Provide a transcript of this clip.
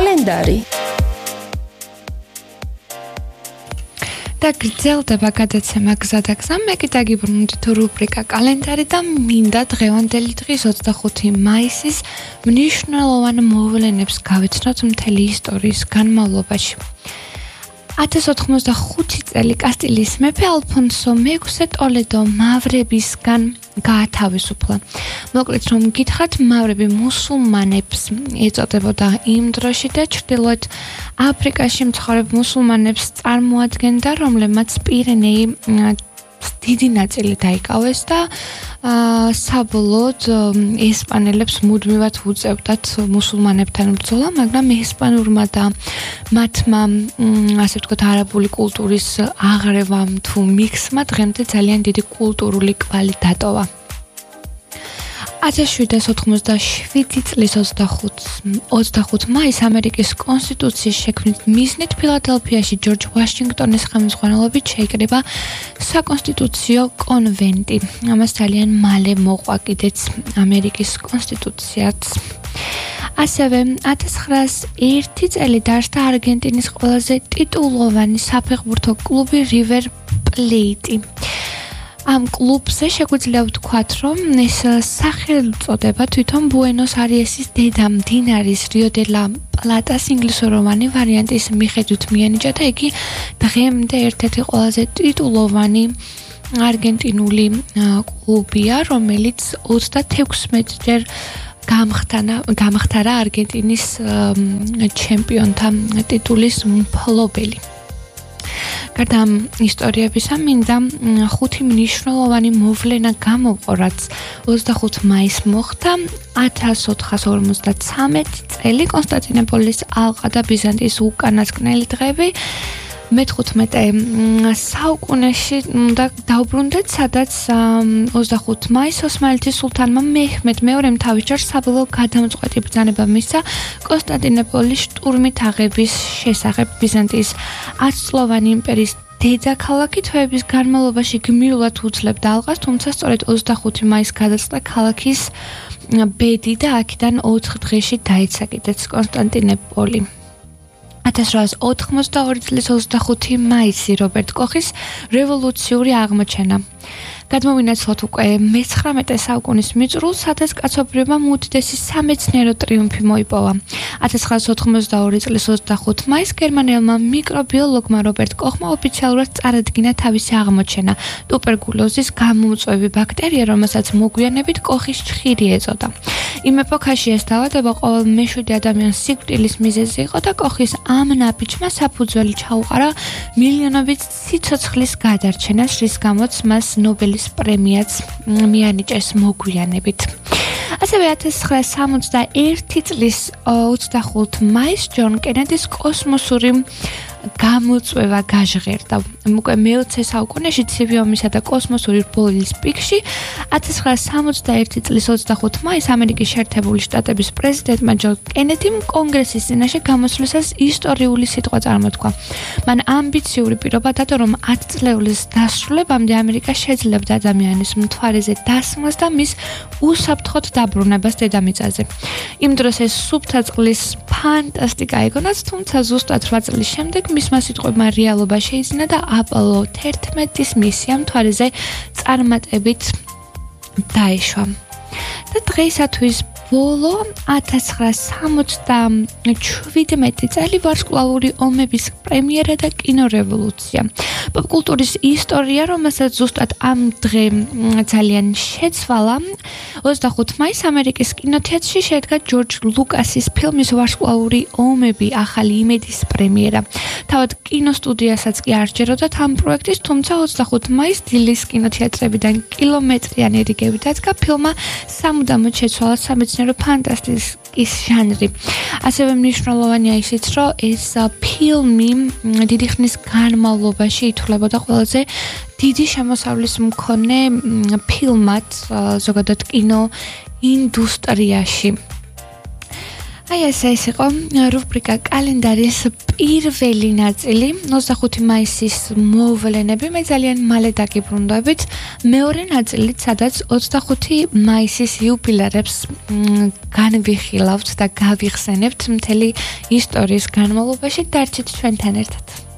კალენდარი და გრძელდება გადაცემა გზა და გზა. მე კიდე გიბრუნდი თუ რუბრიკა კალენდარი და მინდა დღევანდელი დღის 25 მაისის მნიშვნელოვან მოვლენებს გავიცნოთ მთელი ისტორიის განმავლობაში. 1085 წელი კასტილიის მეფე ალფონსო მეექვსე ტოლედო მავრებისგან გაათავისუფლა. მოკლედ რომ გითხრათ, მავრები მუსულმანებს ეწოდებოდა იმ დროში და ჩრდილოეთ აფრიკაში მცხოვრებ მუსულმანებს წარმოადგენდა, რომლებმაც პირენეი დიდი ნაწილი დაიკავეს და საბოლოოდ ესპანელებს მუდმივად უწევდათ მუსულმანებთან ბრძოლა, მაგრამ ესპანურმა და მათმა ასე ვთქვათ არაბული კულტურის აღრევამ თუ მიქსმა დღემდე ძალიან დიდი კულტურული კვალი დატოვა. 1787 წლის 25 მაისს ამერიკის კონსტიტუციის შექმნის მიზნით ფილადელფიაში ჯორჯ ვაშინგტონის ხელმძღვანელობით შეიკრიბა საკონსტიტუციო კონვენტი. ამას ძალიან მალე მოყვა კიდეც ამერიკის კონსტიტუციაც. ასევე 1901 წელი დაარსდა არგენტინის ყველაზე ტიტულოვანი საფეხბურთო კლუბი რივერ პლეიტი. ამ კლუბზე შეგვიძლია ვთქვათ, რომ ეს სახელწოდება თვითონ ბუენოს აიესის დედა მდინარის რიო დე ლა პლატას ინგლისუროვანი ვარიანტის მიხედვით მიანიჭა და იგი დღემდე ერთ-ერთი ყველაზე ტიტულოვანი არგენტინული კლუბია, რომელიც 36-ჯერ გამხდარა არგენტინის ჩემპიონთა ტიტულის მფლობელი. გარდა ამ ისტორიებისა მინდა 5 მნიშვნელოვანი მოვლენა გამოვყო, რაც 25 მაისს მოხდა. 1453 წელი კონსტანტინოპოლის ალყა და ბიზანტიის უკანასკნელი დღეები. მე-15 საუკუნეში დაუბრუნდეთ, სადაც 25 მაისს ოსმალეთის სულთანმა მეჰმედ მეორემ თავის ჯარს საბოლოო გადამწყვეტი ბრძანება მისცა კონსტანტინოპოლის შტურმით აღების შესახებ. ბიზანტიის 10 წლოვანი იმპერიის დედაქალაქი თვეების განმავლობაში გმირულად უძლებდა ალყას, თუმცა სწორედ 25 მაისს გადაწყდა ქალაქის ბედი და აქედან 4 დღეში დაეცა კიდეც კონსტანტინოპოლი. 1882 წლის 25 მაისი რობერტ კოხის რევოლუციური აღმოჩენა. გადმოვინაცვლოთ უკვე მე-19 საუკუნის მიწურულს, სადაც კაცობრიობამ უდიდესი სამეცნიერო ტრიუმფი მოიპოვა. 1982 წლის 25 მაისს გერმანელმა მიკრობიოლოგმა რობერტ კოხმა ოფიციალურად წარადგინა თავისი აღმოჩენა, ტუბერკულოზის გამომწვევი ბაქტერია, რომელსაც მოგვიანებით კოხის ჩხირი ეწოდა. იმ ეპოქაში ეს დაავადება ყოველ მე-7 ადამიანს სიკვდილის მიზეზი იყო და კოხის ამ ნაბიჯმა საფუძველი ჩაუყარა მილიონობით სიცოცხლის გადარჩენას, რის გამოც მას ნობელის პრემიაც მიანიჭეს მოგვიანებით. ასევე 1961 წლის 25 მაისს ჯონ კენედის კოსმოსური გამოწვევა გაჟღერდა. უკვე მე-20 საუკუნეში ცივი ომისა და კოსმოსური ბრძოლის პიკში 1961 წლის 25 მაისს ამერიკის შეერთებული შტატების პრეზიდენტმა ჯონ კენედიმ კონგრესის წინაშე გამოსვლისას ისტორიული სიტყვა წარმოთქვა. მან ამბიციური პირობა დადო, რომ 10 წლეულის დასრულებამდე ამერიკა შეძლებდა ადამიანის მთვარეზე დასმას და მის უსაფრთხოდ დაბრუნებას დედამიწაზე. იმ დროს ეს სუფთა წყლის ფანტასტიკა ეგონაც, თუმცა ზუსტად 8 წლის შემდეგ მისმა სიტყვებმა რეალობა შეიძინა და აპოლო 11-ის მისია მთვარეზე წარმატებით დაეშვა. და დღეისათვის ბოლო 1977 წელი ვარსკვლავური ომების პრემიერა და კინორევოლუცია. პოპკულტურის ისტორია, რომელსაც ზუსტად ამ დღე ძალიან შეცვალა, 25 მაისს ამერიკის კინოთეატრში შედგა ჯორჯ ლუკასის ფილმის ვარსკვლავური ომები ახალი იმედის პრემიერა. თავად კინოსტუდიასაც კი არ ჯეროდათ ამ პროექტის, თუმცა 25 მაისს დილის კინოთეატრებიდან კილომეტრიანი რიგები დადგა ფილმმა სამუდამოდ შეცვალა სამეცნიერო ფანტასტიკის ჟანრი. ასევე მნიშვნელოვანია ისიც, რომ ეს ფილმი დიდი ხნის განმავლობაში ითვლებოდა ყველაზე დიდი შემოსავლის მქონე ფილმად ზოგადად კინო ინდუსტრიაში. აი ეს იყო რუბრიკა კალენდარის პირველი ნაწილი 25 მაისის მოვლენები. მე ძალიან მალე დაგიბრუნდებით მეორე ნაწილით, სადაც 25 მაისის იუბილეებს განვიხილავთ და გავიხსენებთ მთელი ისტორიის განმავლობაში. დარჩით ჩვენთან ერთად.